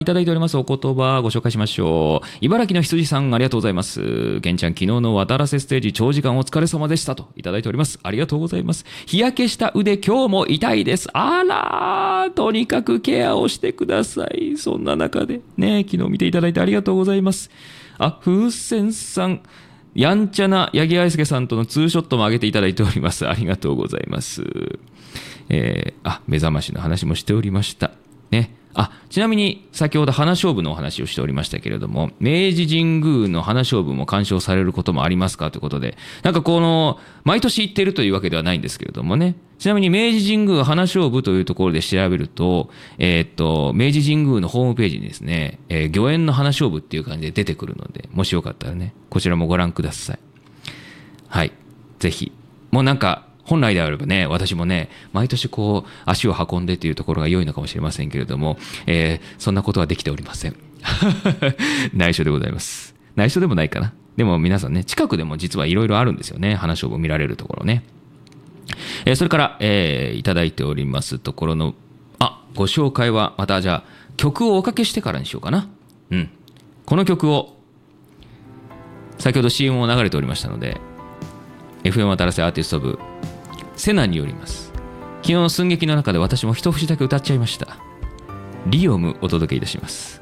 いただいておりますお言葉ご紹介しましょう。茨城の羊さん、ありがとうございます。玄ちゃん、昨日の渡らせステージ長時間お疲れ様でしたといただいております。ありがとうございます。日焼けした腕、今日も痛いです。あらー、とにかくケアをしてください。そんな中でね、昨日見ていただいてありがとうございます。風船さん、やんちゃな八木愛介さんとのツーショットも上げていただいております。ありがとうございます。目覚ましの話もしておりましたね。ちなみに先ほど花菖蒲のお話をしておりましたけれども、明治神宮の花菖蒲も鑑賞されることもありますかということで、なんか毎年行ってるというわけではないんですけれどもね。ちなみに明治神宮花菖蒲というところで調べると、明治神宮のホームページにですね、御苑の花菖蒲っていう感じで出てくるので、もしよかったらね、こちらもご覧ください。はい。ぜひ。もうなんか、本来であればね、私もね、毎年足を運んでというところが良いのかもしれませんけれども、そんなことはできておりません。内緒でございます。内緒でもないかな。でも皆さんね、近くでも実はいろいろあるんですよね。花菖蒲見られるところね。それから、いただいておりますところの、ご紹介はまたじゃあ、曲をおかけしてからにしようかな。この曲を、先ほど CM も流れておりましたので、FM 渡らせアーティスト部、セナによります。昨日の寸劇の中で私も一節だけ歌っちゃいました。リオムお届けいたします。